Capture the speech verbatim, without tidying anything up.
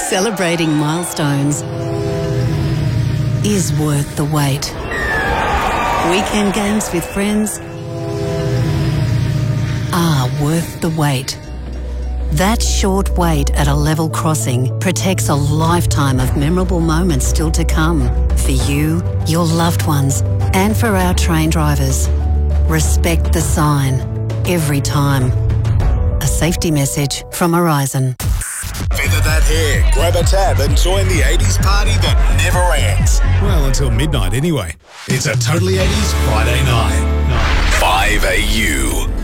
Celebrating milestones is worth the wait. Weekend games with friends are worth the wait. That short wait at a level crossing protects a lifetime of memorable moments still to come for you, your loved ones, and for our train drivers. Respect the sign every time. A safety message from Horizon. Feather that hair, grab a tab and join the eighties party that never ends. Well, until midnight anyway. It's a Totally eighties Friday night. five A U.